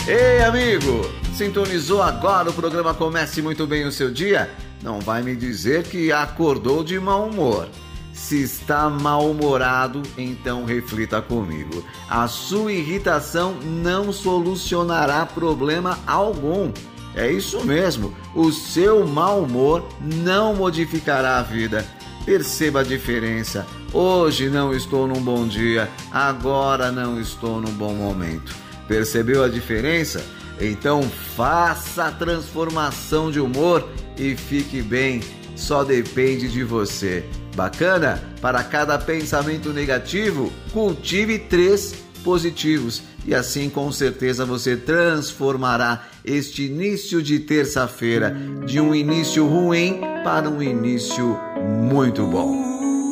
Ei, amigo, sintonizou agora o programa Comece Muito Bem o Seu Dia? Não vai me dizer que acordou de mau humor. Se está mal-humorado, então reflita comigo. A sua irritação não solucionará problema algum. É isso mesmo, o seu mau humor não modificará a vida. Perceba a diferença. Hoje não estou num bom dia, agora não estou num bom momento. Percebeu a diferença? Então faça a transformação de humor e fique bem. Só depende de você. Bacana? Para cada pensamento negativo, cultive 3 positivos. E assim, com certeza, você transformará este início de terça-feira de um início ruim para um início muito bom.